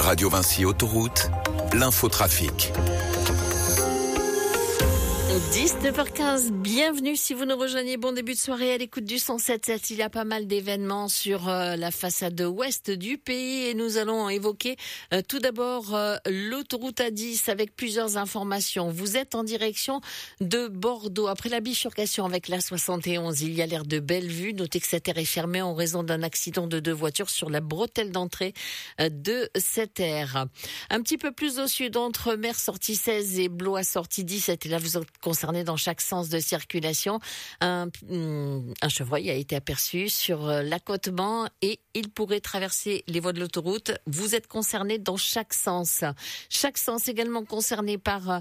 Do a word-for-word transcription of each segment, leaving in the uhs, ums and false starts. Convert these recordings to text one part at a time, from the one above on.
Radio Vinci Autoroute, l'infotrafic. dix-neuf heures quinze, bienvenue si vous nous rejoignez. Bon début de soirée à l'écoute du cent sept virgule sept. Il y a pas mal d'événements sur euh, la façade ouest du pays et nous allons évoquer euh, tout d'abord euh, l'autoroute A dix avec plusieurs informations. Vous êtes en direction de Bordeaux. Après la bifurcation avec l'A soixante et onze, il y a l'aire de Bellevue. Notez que cette aire est fermée en raison d'un accident de deux voitures sur la bretelle d'entrée euh, de cette aire. Un petit peu plus au sud, entre Mer sortie seize et Blois sortie dix-sept. Et là, vous êtes concerné dans chaque sens de circulation. Un, un chevreuil a été aperçu sur l'accotement et il pourrait traverser les voies de l'autoroute. Vous êtes concerné dans chaque sens. Chaque sens également concerné par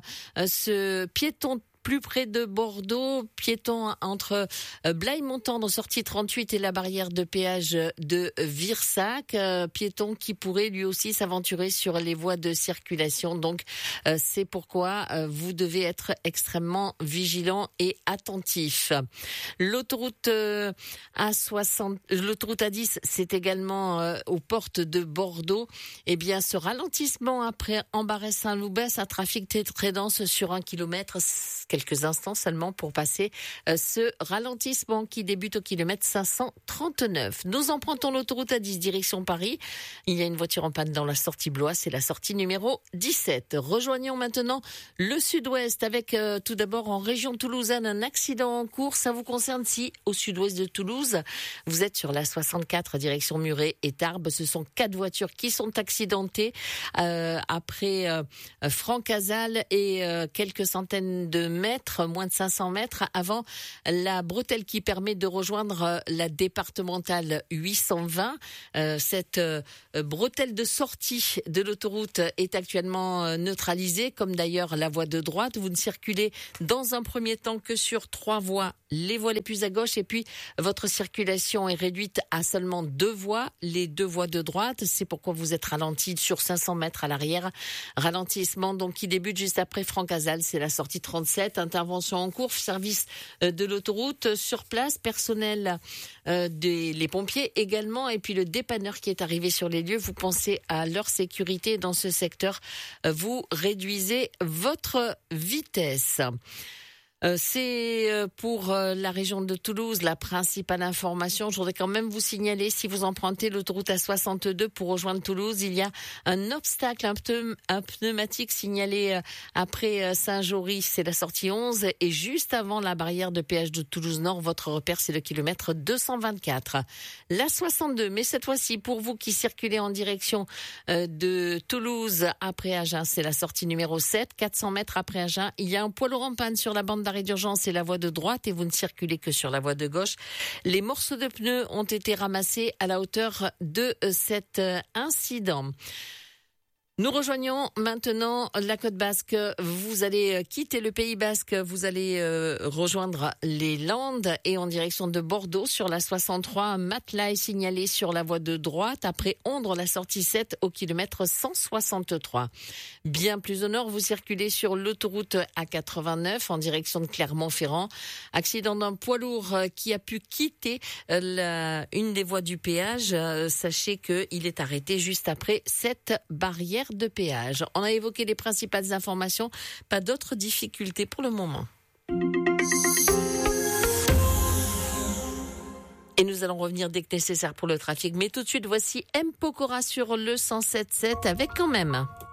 ce piéton plus près de Bordeaux, piéton entre Blaye-Montendre, sortie trente-huit, et la barrière de péage de Virsac. Euh, piéton qui pourrait lui aussi s'aventurer sur les voies de circulation. Donc, euh, c'est pourquoi euh, vous devez être extrêmement vigilant et attentif. L'autoroute euh, A soixante, l'autoroute A dix, c'est également euh, aux portes de Bordeaux. Eh bien, ce ralentissement après Ambarès-Saint-Loubès, un trafic très dense sur un kilomètre, quelques instants seulement pour passer euh, ce ralentissement qui débute au kilomètre cinq cent trente-neuf. Nous empruntons l'autoroute A dix direction Paris. Il y a une voiture en panne dans la sortie Blois, c'est la sortie numéro dix-sept. Rejoignons maintenant le sud-ouest avec euh, tout d'abord en région toulousaine un accident en cours. Ça vous concerne si au sud-ouest de Toulouse, vous êtes sur la soixante-quatre direction Muret et Tarbes. Ce sont quatre voitures qui sont accidentées euh, après euh, Francazal et euh, quelques centaines de mètres, moins de cinq cents mètres avant la bretelle qui permet de rejoindre la départementale huit cent vingt. Euh, cette euh, bretelle de sortie de l'autoroute est actuellement neutralisée, comme d'ailleurs la voie de droite. Vous ne circulez dans un premier temps que sur trois voies, les voies les plus à gauche, et puis votre circulation est réduite à seulement deux voies, les deux voies de droite. C'est pourquoi vous êtes ralenti sur cinq cents mètres à l'arrière. Ralentissement donc qui débute juste après Francazal, c'est la sortie trente-sept. Intervention en cours, service de l'autoroute sur place, personnel euh, des les pompiers également, et puis le dépanneur qui est arrivé sur les lieux. Vous pensez à leur sécurité dans ce secteur, vous réduisez votre vitesse. Euh, c'est pour euh, la région de Toulouse la principale information. Je voudrais quand même vous signaler, si vous empruntez l'autoroute A soixante-deux pour rejoindre Toulouse, il y a un obstacle, un, pneum, un pneumatique signalé euh, après euh, Saint-Jory, c'est la sortie onze, et juste avant la barrière de péage de Toulouse-Nord, votre repère c'est le kilomètre deux cent vingt-quatre. La soixante-deux, mais cette fois-ci pour vous qui circulez en direction euh, de Toulouse après Agen, c'est la sortie numéro sept, quatre cents mètres après Agen, il y a un poids lourd en panne sur la bande d'arrêt d'urgence et la voie de droite, et vous ne circulez que sur la voie de gauche. Les morceaux de pneus ont été ramassés à la hauteur de cet incident. Nous rejoignons maintenant la Côte Basque. Vous allez quitter le Pays Basque, vous allez euh, rejoindre les Landes et en direction de Bordeaux sur la soixante-trois. Un matelas est signalé sur la voie de droite après Ondre, la sortie sept au kilomètre cent soixante-trois. Bien plus au nord, vous circulez sur l'autoroute A quatre-vingt-neuf en direction de Clermont-Ferrand. Accident d'un poids lourd qui a pu quitter la, une des voies du péage. Sachez qu'il est arrêté juste après cette barrière de péage. On a évoqué les principales informations, pas d'autres difficultés pour le moment. Et nous allons revenir dès que nécessaire pour le trafic. Mais tout de suite, voici M. Pokora sur le cent sept virgule sept avec quand même.